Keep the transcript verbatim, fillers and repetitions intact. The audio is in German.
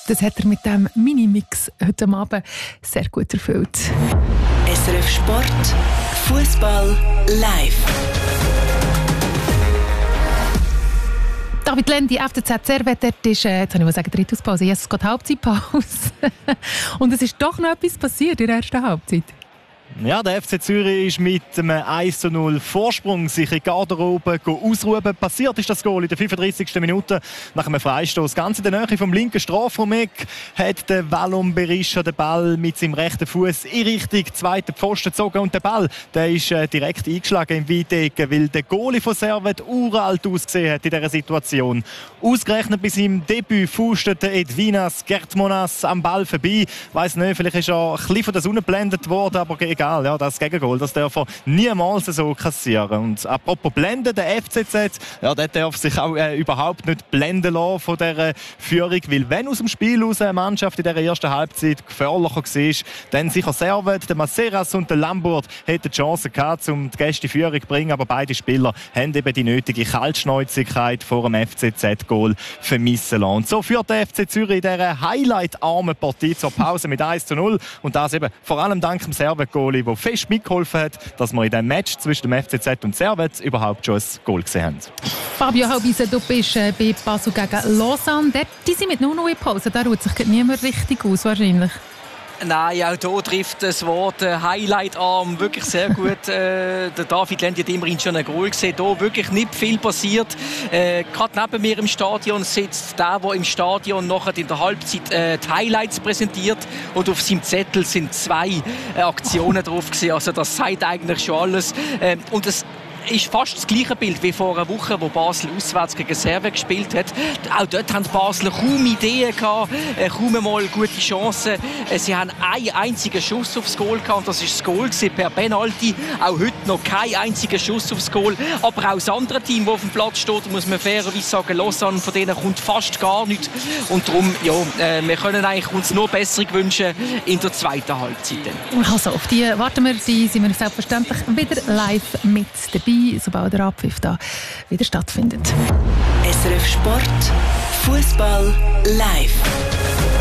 das hat er mit dem Minimix heute Abend sehr gut erfüllt. S R F Sport, Fußball live. David Lendi, F C Z Servet, dort ist, äh, jetzt habe ich mal sagen, Drittauspause, jetzt geht Halbzeitpause. Und es ist doch noch etwas passiert in der ersten Halbzeit. Ja, der F C Zürich ist mit einem eins zu null Vorsprung sich in die Garderobe ausruhen. Passiert ist das Goal in der fünfunddreißigsten Minute nach einem Freistoß. Ganz in der Nähe vom linken Strafraum-Eck hat der Wallon Berisha den Ball mit seinem rechten Fuß in Richtung zweiten Pfosten gezogen. Und der Ball der ist äh, direkt eingeschlagen im Weitecke, weil der Goalie von Servet uralt ausgesehen hat in dieser Situation. Ausgerechnet bei seinem Debüt fußte Edvinas Gertmonas am Ball vorbei. Ich weiss nicht, vielleicht ist er ein bisschen von der Sonne geblendet worden, aber egal. Ja, das Gegengol, das darf er niemals so kassieren. Und apropos blenden, der F C Z, ja, der darf sich auch äh, überhaupt nicht blenden lassen von dieser Führung, weil wenn aus dem Spiel aus eine Mannschaft in dieser ersten Halbzeit gefährlicher war, dann sicher Servet, der Maseras und der Lambert hätten die Chance gehabt, um die Gäste in Führung zu bringen, aber beide Spieler haben eben die nötige Kaltschnäuzigkeit vor dem F C Z-Goal vermissen lassen. Und so führt der F C Zürich in dieser highlight-armen Partie zur Pause mit eins zu null und das eben vor allem dank dem Servet-Goalie, der fest mitgeholfen hat, dass wir in diesem Match zwischen dem F C Z und Servet überhaupt schon ein Goal gesehen haben. Fabio Halbise, du bist äh, bei Basel gegen Lausanne. Dort, die sind mit nur noch in Pause. Da ruht sich niemand richtig aus, wahrscheinlich. Nein, auch hier trifft das Wort äh, Highlight-Arm wirklich sehr gut. Äh, der David Lendi hat immerhin schon ein Goal gesehen. Hier wirklich nicht viel passiert. Äh, Gerade neben mir im Stadion sitzt der, der im Stadion nachher in der Halbzeit äh, die Highlights präsentiert. Und auf seinem Zettel sind zwei äh, Aktionen drauf gewesen. Also das sagt eigentlich schon alles. Äh, und es ist fast das gleiche Bild wie vor einer Woche, wo Basel auswärts gegen Servet gespielt hat. Auch dort haben die Basler kaum Ideen gehabt, äh, kaum einmal gute Chancen. Äh, sie haben einen einzigen Schuss aufs Goal gehabt und das ist das Goal per Penalty. Auch heute noch kein einziger Schuss aufs Goal. Aber auch das andere Team, das auf dem Platz steht, muss man fairerweise sagen, Lausanne, von denen kommt fast gar nichts. Und darum, ja, äh, wir können eigentlich uns nur Besserung wünschen in der zweiten Halbzeit. Also, auf die warten wir, die sind wir selbstverständlich wieder live mit dabei, sobald der Abpfiff da wieder stattfindet. S R F Sport, Fußball live.